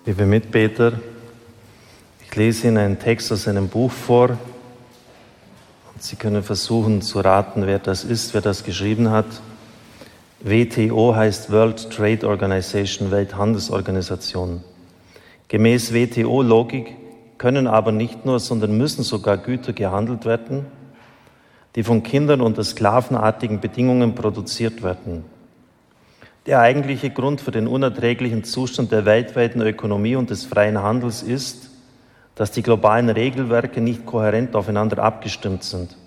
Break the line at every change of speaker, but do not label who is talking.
Liebe Mitbeter, ich lese Ihnen einen Text aus einem Buch vor und Sie können versuchen zu raten, wer das ist, wer das geschrieben hat. WTO heißt World Trade Organization, Welthandelsorganisation. Gemäß WTO-Logik können aber nicht nur, sondern müssen sogar Güter gehandelt werden, die von Kindern unter sklavenartigen Bedingungen produziert werden. Der eigentliche Grund für den unerträglichen Zustand der weltweiten Ökonomie und des freien Handels ist, dass die globalen Regelwerke nicht kohärent aufeinander abgestimmt sind.